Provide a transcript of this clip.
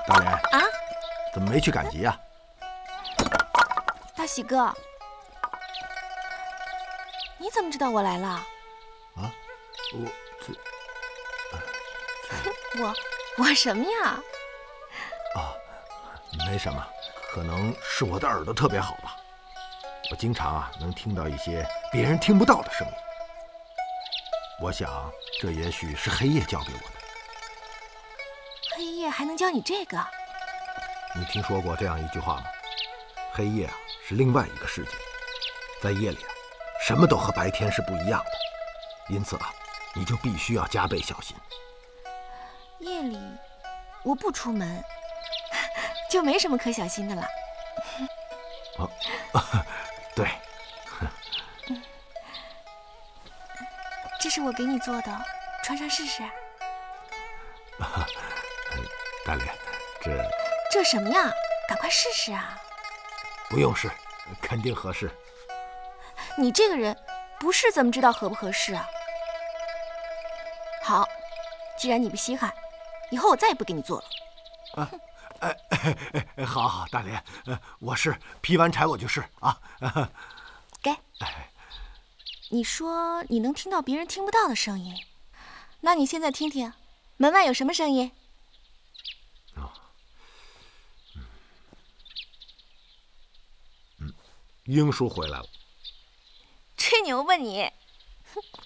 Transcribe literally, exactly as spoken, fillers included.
大莲啊， 怎么没去赶集呀？ 大喜哥，你怎么知道我来了？ 啊，我这我我什么呀？ 啊，没什么，可能是我的耳朵特别好吧。我经常啊能听到一些别人听不到的声音。我想，这也许是黑夜教给我的。 黑夜还能教你这个？ 你听说过这样一句话吗？黑夜啊是另外一个世界，在夜里啊，什么都和白天是不一样的，因此啊，你就必须要加倍小心。 夜里我不出门，就没什么可小心的了。 哦，啊、对。 这是我给你做的，穿上试试。 啊，大莲，这这什么呀？赶快试试啊！ 不用试，肯定合适。 你这个人，不试怎么知道合不合适啊？好，既然你不稀罕，以后我再也不给你做了。 啊，哎哎哎，好好，大莲，我是劈完柴我就试啊。 给。你说你能听到别人听不到的声音，那你现在听听，门外有什么声音？ 哦，嗯，嗯，英叔回来了。 吹牛吧你！